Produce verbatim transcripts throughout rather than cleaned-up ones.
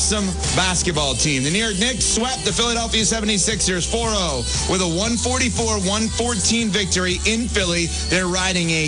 awesome basketball team. The New York Knicks swept the Philadelphia seventy-sixers four oh with a one forty-four one fourteen victory in Philly. They're riding a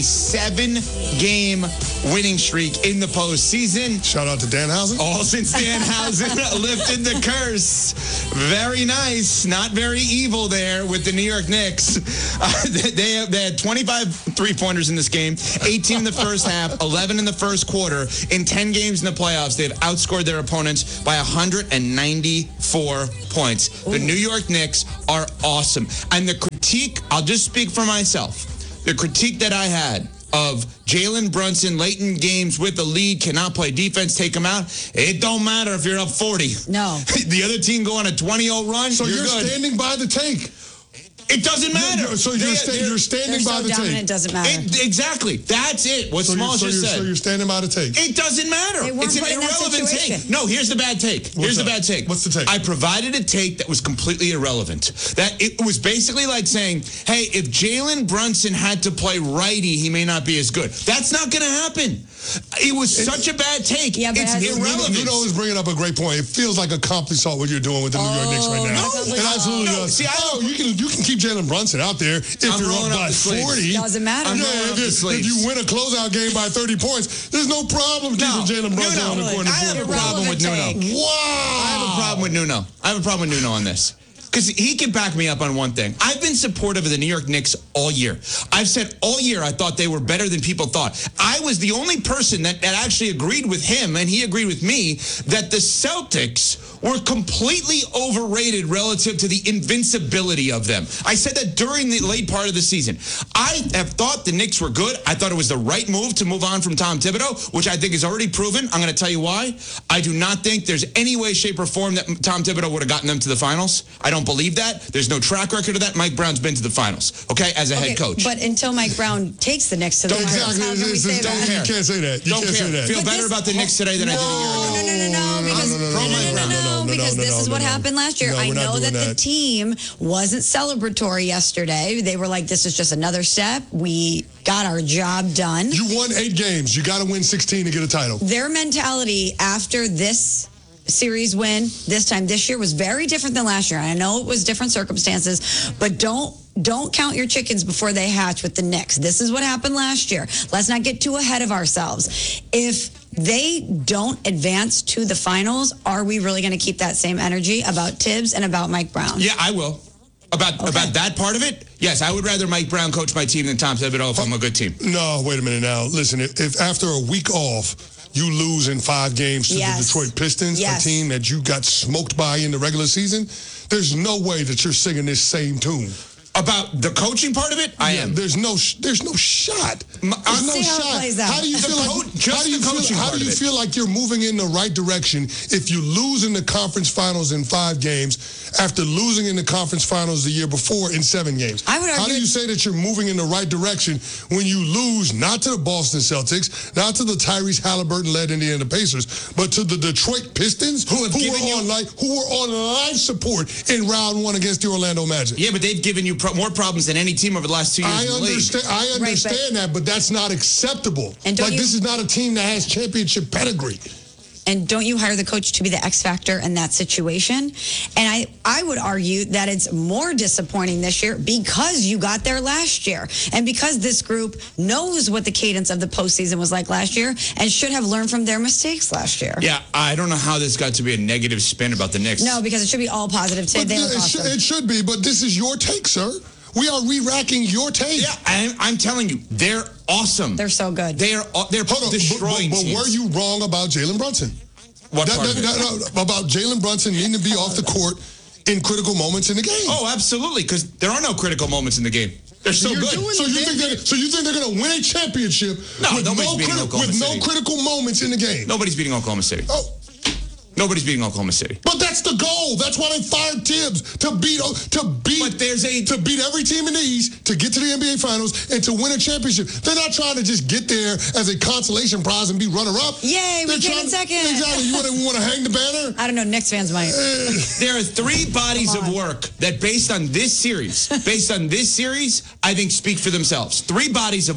seven-game winning streak in the postseason. Shout out to Danhausen. All since Danhausen lifted the curse. Very nice. Not very evil there with the New York Knicks. Uh, they, they had twenty-five three-pointers in this game, eighteen in the first half, eleven in the first quarter. In ten games in the playoffs, they've outscored their opponents by one hundred ninety-four points. Ooh. The New York Knicks are awesome. And the critique, I'll just speak for myself, the critique that I had of Jalen Brunson late in games with the lead, cannot play defense, take him out. It don't matter if you're up forty. No. The other team go on a twenty oh run, so you're, you're good. standing by the take. It doesn't matter. You're, so you're, they, sta- you're standing so by the dominant, take. It doesn't matter. It, exactly. That's it. What so Smalls so just said. So you're standing by the take. It doesn't matter. They weren't It's an put in that irrelevant situation. take. No, here's the bad take. What's here's that? the bad take. What's the take? I provided a take that was completely irrelevant. That it was basically like saying, hey, if Jalen Brunson had to play righty, he may not be as good. That's not going to happen. It was it, such a bad take. Yeah, but it's has irrelevant. You know, is bringing up a great point. It feels like a complete assault what you're doing with the New York Knicks right now. No, it absolutely no, does. see, I oh, you can you can keep Jalen Brunson out there if I'm you're up by up forty. Doesn't matter. I'm Yeah, rolling if, up the if you win a closeout game by thirty points, there's no problem keeping No, Jalen Brunson Nuno, on the corner. I have a Irrelevant problem with Nuno. take. Wow. I have a problem with Nuno. I have a problem with Nuno on this. Because he can back me up on one thing. I've been supportive of the New York Knicks all year. I've said all year I thought they were better than people thought. I was the only person that, that actually agreed with him, and he agreed with me, that the Celtics were completely overrated relative to the invincibility of them. I said that during the late part of the season. I have thought the Knicks were good. I thought it was the right move to move on from Tom Thibodeau, which I think is already proven. I'm going to tell you why. I do not think there's any way, shape, or form that Tom Thibodeau would have gotten them to the finals. I don't believe that. There's no track record of that. Mike Brown's been to the finals, okay, as a okay, head coach. But until Mike Brown takes the Knicks to the Don't finals, exactly. how can we say Don't that? care. You can't say that. You don't can't care. say that. Feel But better this- about the Knicks today than I did a year ago. No, no, no, no, no, because no, no, no, no, no, no, no, no, no, no, because no, this no, is no, what no. happened last year. No, I we're not know that doing the that. team wasn't celebratory yesterday. They were like, this is just another step. We got our job done. You won eight games. You got to win sixteen to get a title. Their mentality after this series win this time this year was very different than last year. I know it was different circumstances, but don't don't count your chickens before they hatch with the Knicks. This is what happened last year. Let's not get too ahead of ourselves. If they don't advance to the finals, are we really going to keep that same energy about Tibbs and about Mike Brown? Yeah, I will. About Okay. about that part of it, yes, I would rather Mike Brown coach my team than Tom Thibodeau if I'm a good team. No, wait a minute now. Listen, if, if after a week off, you lose in five games to Yes. the Detroit Pistons, Yes. a team that you got smoked by in the regular season, there's no way that you're singing this same tune. About the coaching part of it, I Yeah, am. There's no, sh- there's no shot. M- There's I'll no see how it shot. plays out. How do you The feel co- like? just How do you the feel? coaching How part do you of it. feel like you're moving in the right direction if you lose in the conference finals in five games after losing in the conference finals the year before in seven games? I would How do argue- you say that you're moving in the right direction when you lose not to the Boston Celtics, not to the Tyrese Halliburton-led Indiana Pacers, but to the Detroit Pistons, Who have were given you- on life, who were on life support in round one against the Orlando Magic? Yeah, but they've given you pro- more problems than any team over the last two years I in the league. understand. I understand Right, but- that, but that's not acceptable. And don't like you- this is not a team that has championship pedigree. And don't you hire the coach to be the X factor in that situation? And I, I would argue that it's more disappointing this year because you got there last year. And because this group knows what the cadence of the postseason was like last year and should have learned from their mistakes last year. Yeah, I don't know how this got to be a negative spin about the Knicks. No, because it should be all positive today. But They yeah, look it, should, awesome. it should be, but this is your take, sir. We are re-racking your take. Yeah, I'm, I'm telling you, they're awesome. They're so good. They are. They're Hold on, but, destroying but, but teams. were you wrong about Jalen Brunson? What That- part of that- it? that- no, about Jalen Brunson needing to be off the court in critical moments in the game. Oh, absolutely, because there are no critical moments in the game. They're so You're good. doing so you think they're, so you think they're going to win a championship No, with, nobody's no, beating criti- Oklahoma with no City. critical moments in the game? Nobody's beating Oklahoma City. Oh. Nobody's beating Oklahoma City. But that's the goal. That's why they fired Tibbs to beat to beat But there's a- to beat every team in the East, to get to the N B A Finals, and to win a championship. They're not trying to just get there as a consolation prize and be runner-up. Yay, we They're came trying- in second. Exactly. You want to want to hang the banner? I don't know. Knicks fans might. There are three bodies Come on. of work that, based on this series, based on this series, I think speak for themselves. Three bodies of work.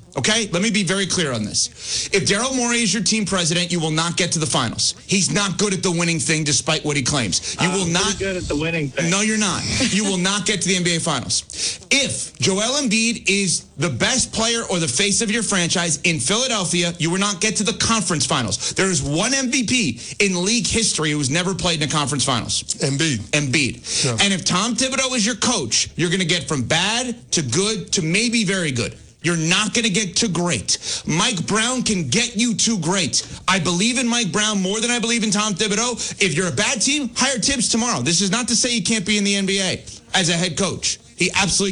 Okay? Let me be very clear on this. If Daryl Morey is your team president, you will not get to the finals. He's not good at the winning thing despite what he claims. You will I'm not pretty good at the winning thing. No, you're not. You will not get to the N B A Finals. If Joel Embiid is the best player or the face of your franchise in Philadelphia, you will not get to the conference finals. There is one M V P in league history who's never played in a conference finals. Embiid. Embiid. Yeah. And if Tom Thibodeau is your coach, you're going to get from bad to good to maybe very good. You're not going to get to great. Mike Brown can get you to great. I believe in Mike Brown more than I believe in Tom Thibodeau. If you're a bad team, hire Tibbs tomorrow. This is not to say he can't be in the N B A as a head coach. He absolutely